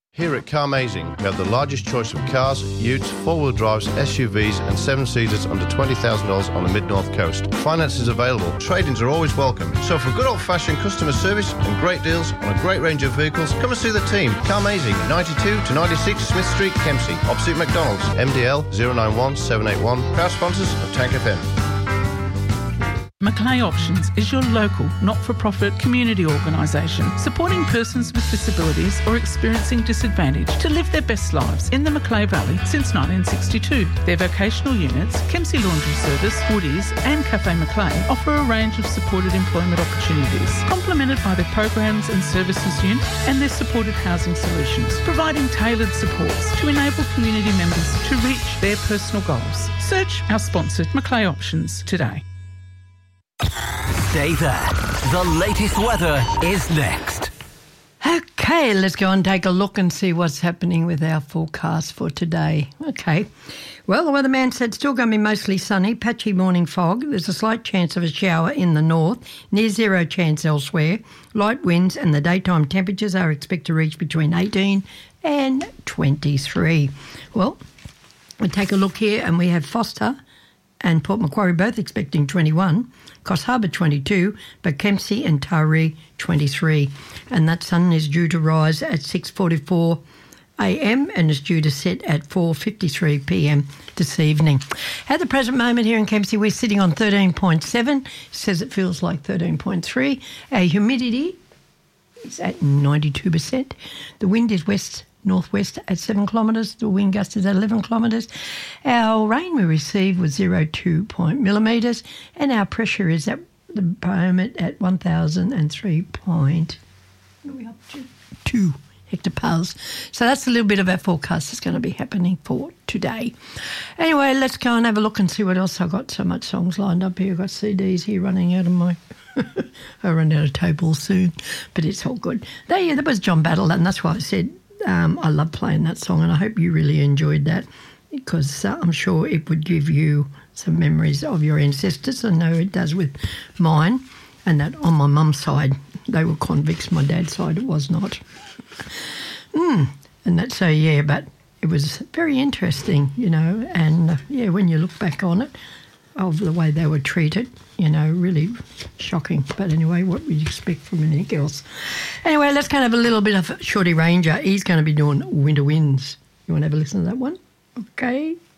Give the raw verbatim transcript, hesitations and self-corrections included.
Here at Carmazing, we have the largest choice of cars, utes, four-wheel drives, S U Vs and seven-seaters under twenty thousand dollars on the Mid-North Coast. Finance is available. Trade-ins are always welcome. So for good old-fashioned customer service and great deals on a great range of vehicles, come and see the team. Carmazing, ninety-two to ninety-six Smith Street, Kempsey, opposite McDonald's. M D L zero nine one seven eight one. Proud sponsors of Tank F M. Macleay Options is your local, not-for-profit community organisation supporting persons with disabilities or experiencing disadvantage to live their best lives in the Macleay Valley since nineteen sixty-two. Their vocational units, Kempsey Laundry Service, Woodies and Cafe Macleay offer a range of supported employment opportunities, complemented by their programs and services unit and their supported housing solutions, providing tailored supports to enable community members to reach their personal goals. Search our sponsored Macleay Options today. Stay there. The latest weather is next. Okay, let's go and take a look and see what's happening with our forecast for today. Okay. Well, the weatherman said still going to be mostly sunny, patchy morning fog. There's a slight chance of a shower in the north, near zero chance elsewhere. Light winds and the daytime temperatures are expected to reach between eighteen and twenty-three. Well, we take a look here and we have Foster and Port Macquarie both expecting twenty-one, Coffs Harbour twenty-two, but Kempsey and Taree twenty-three. And that sun is due to rise at six forty-four a m and is due to set at four fifty-three p m this evening. At the present moment here in Kempsey, we're sitting on thirteen point seven. It says it feels like thirteen point three. Our humidity is at ninety-two percent. The wind is west northwest at seven kilometres. The wind gust is at eleven kilometres. Our rain we received was zero point two millimetres, and our pressure is at the moment at one thousand three point two hectopascals. So that's a little bit of our forecast that's going to be happening for today. Anyway, let's go and have a look and see what else I've got. So much songs lined up here. I've got C Ds here running out of my... I'll run out of table soon, but it's all good. There, yeah, that was John Battle, and that's why I said Um, I love playing that song, and I hope you really enjoyed that, because uh, I'm sure it would give you some memories of your ancestors. I know it does with mine, and that on my mum's side, they were convicts. My dad's side, it was not. Mm, and that, so, yeah, but it was very interesting, you know, and, uh, yeah, when you look back on it, of the way they were treated, you know, really shocking. But anyway, what would you expect from anything else? Anyway, let's kind of have a little bit of Shorty Ranger. He's going to be doing Winter Winds. You want to have a listen to that one? Okay.